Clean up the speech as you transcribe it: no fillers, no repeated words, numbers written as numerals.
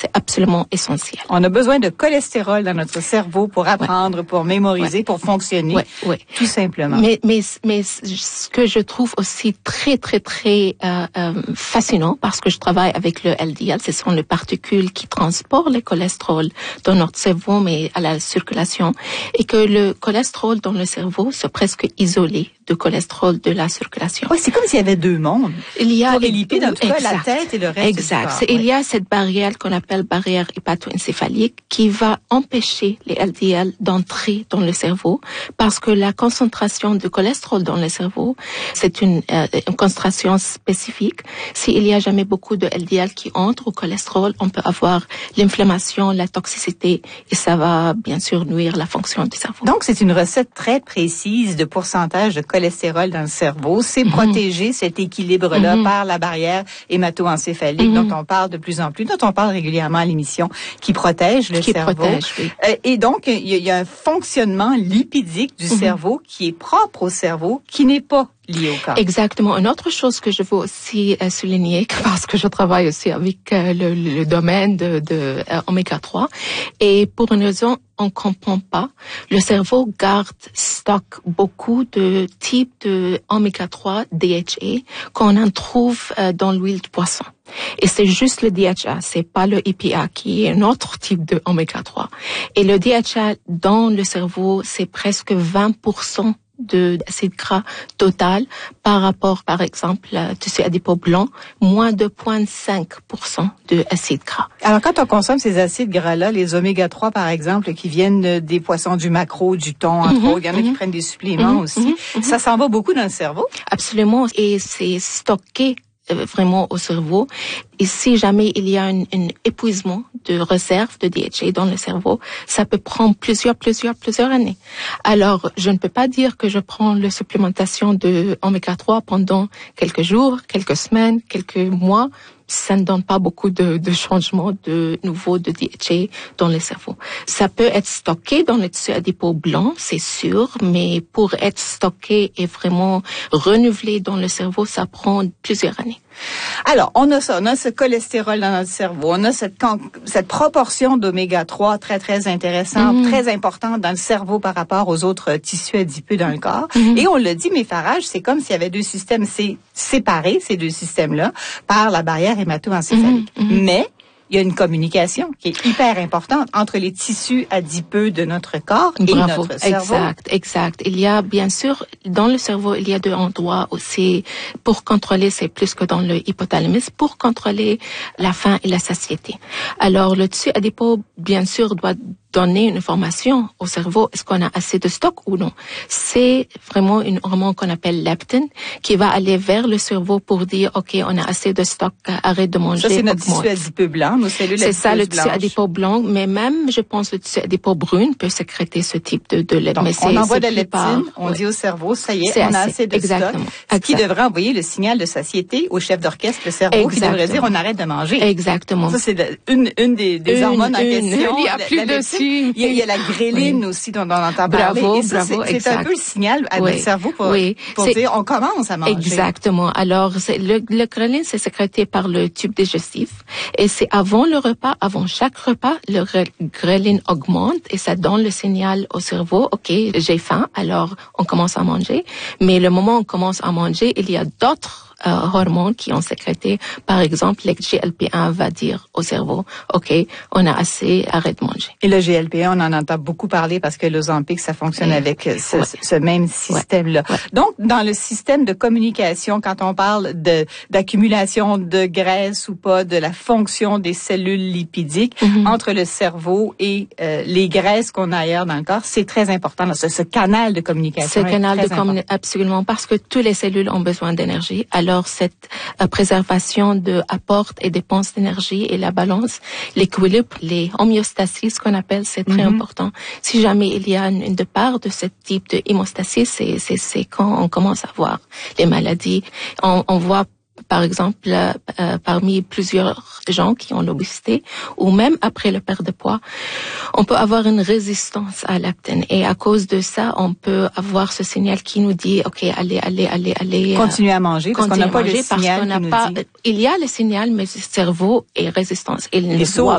C'est absolument essentiel. On a besoin de cholestérol dans notre cerveau pour apprendre, pour mémoriser, pour fonctionner, tout simplement. Mais ce que je trouve aussi très fascinant, parce que je travaille avec le LDL, ce sont les particules qui transportent le cholestérol dans notre cerveau, mais à la circulation, et que le cholestérol dans le cerveau, c'est presque isolé du cholestérol de la circulation. Oui, c'est comme s'il y avait deux mondes. Il y a pour les lipides, en tout cas, la tête et le reste du corps. Il y a cette barrière qu'on appelle barrière hépato-encéphalique qui va empêcher les LDL d'entrer dans le cerveau parce que la concentration de cholestérol dans le cerveau, c'est une concentration spécifique. S'il y a jamais beaucoup de LDL qui entrent au cholestérol, on peut avoir l'inflammation, la toxicité et ça va bien sûr nuire la fonction du cerveau. Donc, c'est une recette très précise de pourcentage de cholestérol dans le cerveau. C'est protéger cet équilibre-là par la barrière hémato-encéphalique dont on parle de plus en plus, dont on parle régulièrement à l'émission, qui protège le cerveau. Et donc, il y a un fonctionnement lipidique du cerveau qui est propre au cerveau, qui n'est pas lié au corps. Exactement. Une autre chose que je veux aussi souligner, parce que je travaille aussi avec le domaine de oméga 3, et pour une raison on comprend pas, le cerveau stocke beaucoup de types de oméga 3 DHA qu'on en trouve dans l'huile de poisson. Et c'est juste le DHA, c'est pas le EPA qui est un autre type de oméga 3. Et le DHA dans le cerveau, c'est presque 20% d'acide gras total par rapport, par exemple, à tissu adipeux blanc, moins de 0,5% d'acide gras. Alors, quand on consomme ces acides gras-là, les oméga 3, par exemple, qui viennent des poissons, du maquereau, du thon, entre autres, il y en a qui prennent des suppléments aussi, ça s'en va beaucoup dans le cerveau? Absolument. Et c'est stocké vraiment au cerveau. Et si jamais il y a un épuisement de réserve de DHA dans le cerveau, ça peut prendre plusieurs années. Alors, je ne peux pas dire que je prends la supplémentation de oméga 3 pendant quelques jours, quelques semaines, quelques mois. Ça ne donne pas beaucoup de changements de nouveau de DHA dans le cerveau. Ça peut être stocké dans le tissu adipeux blanc, c'est sûr, mais pour être stocké et vraiment renouvelé dans le cerveau, ça prend plusieurs années. Alors, on a ce cholestérol dans notre cerveau, on a cette proportion d'oméga 3 très intéressante, très importante dans le cerveau par rapport aux autres tissus adipeux dans le corps. Et on l'a dit, mais Farage, c'est comme s'il y avait deux systèmes séparés, ces deux systèmes-là, par la barrière hémato-encéphalique. Mais il y a une communication qui est hyper importante entre les tissus adipeux de notre corps et notre cerveau. Exact. Il y a, bien sûr, dans le cerveau, il y a deux endroits aussi pour contrôler, c'est plus que dans le hypothalamus, pour contrôler la faim et la satiété. Alors, le tissu adipeux, bien sûr, doit donner une information au cerveau, est-ce qu'on a assez de stock ou non. C'est vraiment une hormone qu'on appelle leptine qui va aller vers le cerveau pour dire, OK, on a assez de stock, arrête de manger. Ça, c'est notre tissu adipeux blanc, nos cellules adipeuses blanches. C'est ça, le tissu adipeux blanc, mais même, je pense, le tissu adipeux brun peut sécréter ce type de leptine. Donc, on envoie de la leptine, on dit au cerveau, ça y est, on a assez de stock. Ce qui devrait envoyer le signal de satiété au chef d'orchestre, le cerveau, qui devrait dire, on arrête de manger. Exactement. Ça, c'est une des hormones en question. Il y a plus de il y a la gréline aussi dont on entend parler. Bravo, c'est un peu le signal à notre cerveau pour dire on commence à manger. Exactement. Alors, le gréline, c'est sécrété par le tube digestif et c'est avant le repas, avant chaque repas, le gréline augmente et ça donne le signal au cerveau, OK, j'ai faim, alors on commence à manger. Mais le moment où on commence à manger, il y a d'autres hormones qui ont sécrété. Par exemple, le GLP-1 va dire au cerveau, OK, on a assez, arrête de manger. Et le GLP-1, on en entend beaucoup parler parce que l'Ozempic, ça fonctionne avec ce même système-là. Donc, dans le système de communication, quand on parle d'accumulation de graisse ou pas, de la fonction des cellules lipidiques entre le cerveau et les graisses qu'on a ailleurs dans le corps, c'est très important. Ce canal de communication. Ce canal de communication, absolument, parce que toutes les cellules ont besoin d'énergie. Alors, cette préservation de apport et dépense d'énergie et la balance, l'équilibre, les homéostasis qu'on appelle, c'est très important. Si jamais il y a une part de ce type de hémostasie, c'est quand on commence à voir les maladies. On voit par exemple, parmi plusieurs gens qui ont l'obésité, ou même après le perte de poids, on peut avoir une résistance à la leptine. Et à cause de ça, on peut avoir ce signal qui nous dit, OK, allez. Continuez à manger, parce qu'on n'a pas le signal qui nous dit. Il y a le signal, mais le cerveau est résistant. Il ne voit